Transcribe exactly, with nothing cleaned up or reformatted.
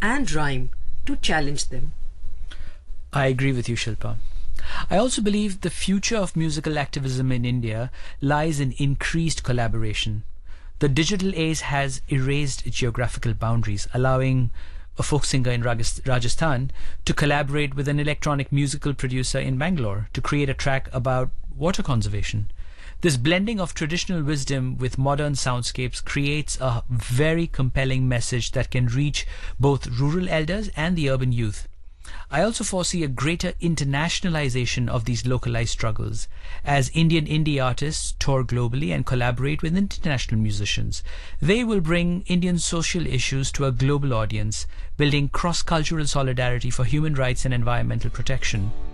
and rhyme to challenge them. I agree with you, Shilpa. I also believe the future of musical activism in India lies in increased collaboration. The digital age has erased geographical boundaries, allowing a folk singer in Rajasthan to collaborate with an electronic musical producer in Bangalore to create a track about water conservation. This blending of traditional wisdom with modern soundscapes creates a very compelling message that can reach both rural elders and the urban youth. I also foresee a greater internationalization of these localized struggles as Indian indie artists tour globally and collaborate with international musicians. They will bring Indian social issues to a global audience, building cross-cultural solidarity for human rights and environmental protection.